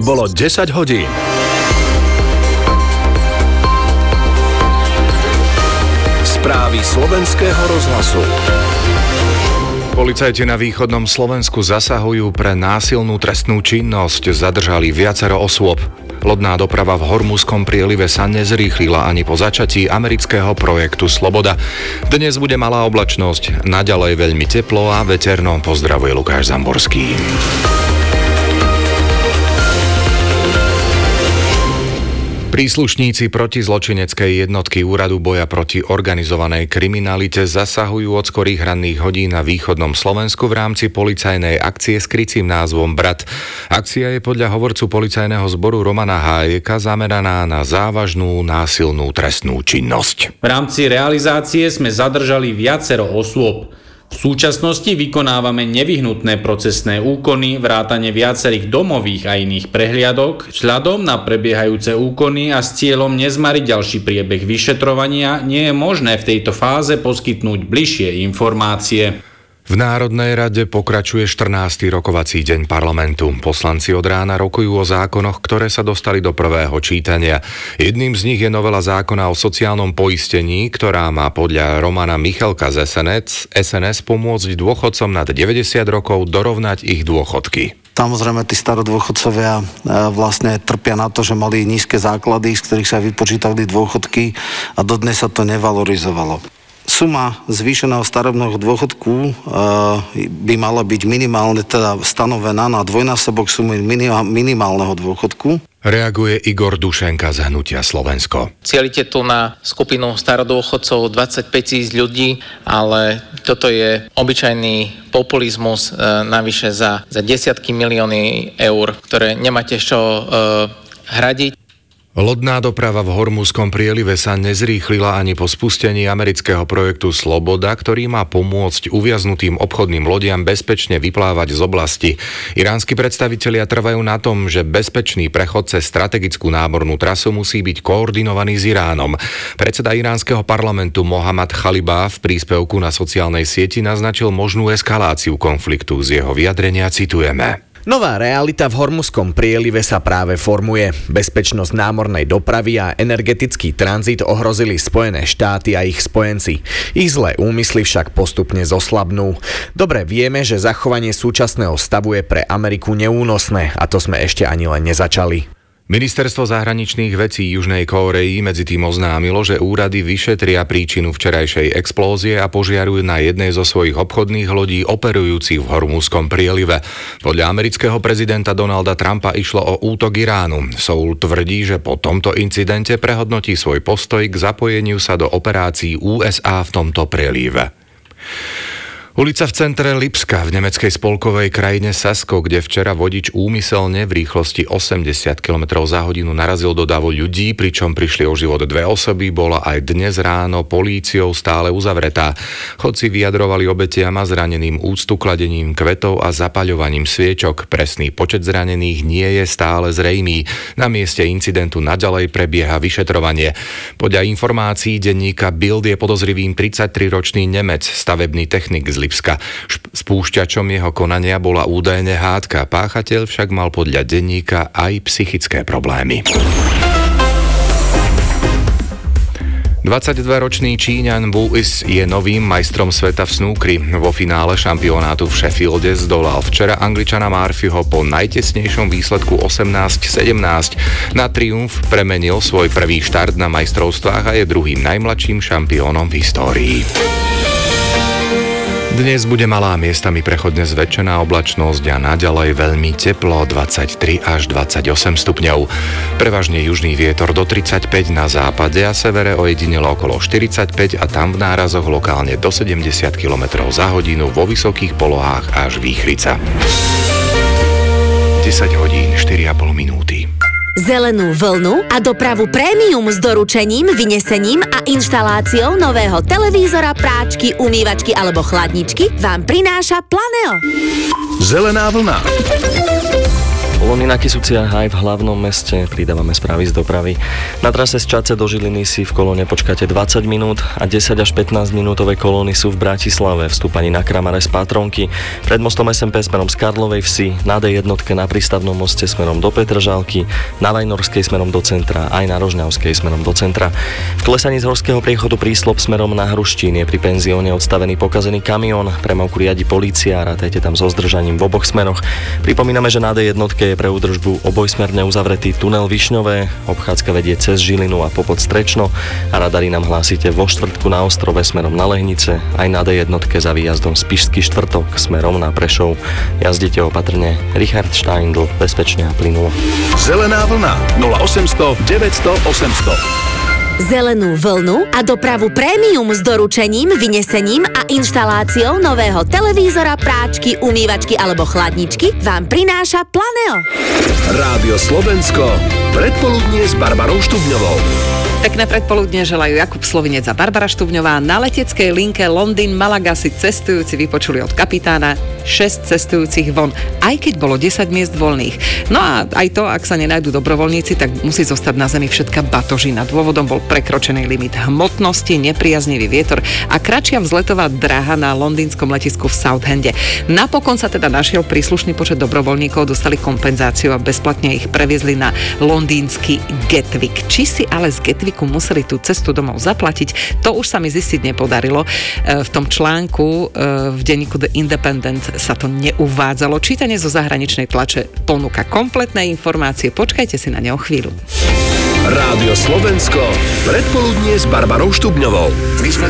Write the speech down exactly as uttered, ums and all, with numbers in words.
Bolo desať hodín. Správy slovenského rozhlasu. Policajti na východnom Slovensku zasahujú pre násilnú trestnú činnosť. Zadržali viacero osôb. Lodná doprava v Hormuzskom prielive sa nezrýchlila ani po začatí amerického projektu Sloboda. Dnes bude malá oblačnosť, naďalej veľmi teplo a veterno. Pozdravuje Lukáš Zamborský. Príslušníci protizločineckej jednotky Úradu boja proti organizovanej kriminalite zasahujú od skorých ranných hodín na východnom Slovensku v rámci policajnej akcie s krycím názvom Brat. Akcia je podľa hovorcu policajného zboru Romana Hájeka zameraná na závažnú násilnú trestnú činnosť. V rámci realizácie sme zadržali viacero osôb. V súčasnosti vykonávame nevyhnutné procesné úkony, vrátane viacerých domových a iných prehliadok. Vzhľadom na prebiehajúce úkony a s cieľom nezmariť ďalší priebeh vyšetrovania nie je možné v tejto fáze poskytnúť bližšie informácie. V Národnej rade pokračuje štrnásty rokovací deň parlamentu. Poslanci od rána rokujú o zákonoch, ktoré sa dostali do prvého čítania. Jedným z nich je novela zákona o sociálnom poistení, ktorá má podľa Romana Michalka z es en es, es en es pomôcť dôchodcom nad deväťdesiat rokov dorovnať ich dôchodky. Samozrejme, tí starodôchodcovia vlastne trpia na to, že mali nízke základy, z ktorých sa vypočítali dôchodky a dodnes sa to nevalorizovalo. Suma zvýšeného starobného dôchodku e, by mala byť minimálne teda stanovená na dvojnásobok sumy minimálneho dôchodku. Reaguje Igor Dušenka z Hnutia Slovensko. Cielite tu na skupinu starodôchodcov dvadsaťpäť tisíc ľudí, ale toto je obyčajný populizmus, e, navyše za, za desiatky milióny eur, ktoré nemáte z čoho e, hradiť. Lodná doprava v Hormuzskom prielive sa nezrýchlila ani po spustení amerického projektu Sloboda, ktorý má pomôcť uviaznutým obchodným lodiam bezpečne vyplávať z oblasti. Iránsky predstavitelia trvajú na tom, že bezpečný prechod cez strategickú námornú trasu musí byť koordinovaný s Iránom. Predseda iránskeho parlamentu Mohammad Khalibáf v príspevku na sociálnej sieti naznačil možnú eskaláciu konfliktu. Z jeho vyjadrenia citujeme. Nová realita v Hormuzskom prielive sa práve formuje. Bezpečnosť námornej dopravy a energetický tranzit ohrozili Spojené štáty a ich spojenci. Ich zlé úmysly však postupne zoslabnú. Dobre vieme, že zachovanie súčasného stavu je pre Ameriku neúnosné a to sme ešte ani len nezačali. Ministerstvo zahraničných vecí Južnej Kórey medzi tým oznámilo, že úrady vyšetria príčinu včerajšej explózie a požiaru na jednej zo svojich obchodných lodí operujúcich v Hormuzskom prielive. Podľa amerického prezidenta Donalda Trumpa išlo o útok Iránu. Soul tvrdí, že po tomto incidente prehodnotí svoj postoj k zapojeniu sa do operácií ú es á v tomto prielive. Ulica v centre Lipska v nemeckej spolkovej krajine Sasko, kde včera vodič úmyselne v rýchlosti osemdesiat kilometrov za hodinu narazil do davu ľudí, pričom prišli o život dve osoby, bola aj dnes ráno políciou stále uzavretá. Chodci vyjadrovali obetiam a zraneným úctu kladením kvetov a zapaľovaním sviečok. Presný počet zranených nie je stále zrejmý. Na mieste incidentu naďalej prebieha vyšetrovanie. Podľa informácií denníka Bild je podozrivým tridsaťtriročný Nemec, stavebný technik z Lipska. Spúšťačom jeho konania bola údajne hádka, páchateľ však mal podľa denníka aj psychické problémy. dvadsaťdvaročný Číňan Wu Is je novým majstrom sveta v snúkri. Vo finále šampionátu v Sheffielde zdolal včera Angličana Murphyho po najtesnejšom výsledku osemnásť sedemnásť. Na triumf premenil svoj prvý štart na majstrovstvách a je druhým najmladším šampiónom v histórii. Dnes bude malá miestami prechodne zväčšená oblačnosť a naďalej veľmi teplo, dvadsaťtri až dvadsaťosem stupňov. Prevažne južný vietor do tridsaťpäť na západe a severe ojedinelo okolo štyridsaťpäť a tam v nárazoch lokálne do sedemdesiat kilometrov za hodinu, vo vysokých polohách až výchrica. desať hodín štyri a pol minúty. Zelenú vlnu a dopravu prémium s doručením, vynesením a inštaláciou nového televízora, práčky, umývačky alebo chladničky vám prináša Planeo. Zelená vlna. Kolóny na Kysuciach aj v hlavnom meste, pridávame správy z dopravy. Na trase z Čadce do Žiliny si v kolóne počkáte dvadsať minút a desať až pätnásť minútové kolóny sú v Bratislave, v stúpaní na Kramare z Patronky, pred mostom es em pé smerom z Karlovej Vsi, na dé jedna na prístavnom moste smerom do Petržalky, na Vajnorskej smerom do centra, aj na Rožňavskej smerom do centra. V klesaní z horského priechodu Príslop smerom na Hruštín je pri penzióne odstavený pokazený kamión, premávku riadi polícia, rátajte tam so zdržaním v oboch smeroch. Pripomíname, že na dé jedna je pre údržbu obojsmerne uzavretý tunel Višňové, obchádzka vedie cez Žilinu a popod Strečno a radari nám hlásite vo štvrtku na Ostrove smerom na Lehnice, aj na dé jedna za výjazdom Spišský štvrtok smerom na Prešov. Jazdite opatrne. Richard Steindl, bezpečne a plynulo. Zelená vlna nula osemsto deväťsto osemsto. Zelenú vlnu a dopravu prémium s doručením, vynesením a inštaláciou nového televízora, práčky, umývačky alebo chladničky vám prináša Planeo. Rádio Slovensko, predpoludnie s Barbarou Štubňovou. Pekné predpoludne želajú Jakub Slovinec a Barbara Štubňová. Na leteckej linke Londýn-Malaga si cestujúci vypočuli od kapitána šesť cestujúcich von, aj keď bolo desať miest voľných. No a aj to, ak sa nenájdu dobrovoľníci, tak musí zostať na zemi všetká batožina. Dôvodom bol prekročený limit hmotnosti, nepriaznivý vietor a kratšia vzletová dráha na londýnskom letisku v Southendde. Napokon sa teda našiel príslušný počet dobrovoľníkov, dostali kompenzáciu a bezplatne ich previezli na londýnsky Gatwick. Či si ale z Gatwicku museli tú cestu domov zaplatiť, to už sa mi zistiť nepodarilo. V tom článku v denníku The Independent sa to neuvádzalo. Čítanie zo zahraničnej tlače ponúka kompletné informácie. Počkajte si na ne o chvíľu. Rádio Slovensko, predpoludnie s Barbarou Štubňovou. My sme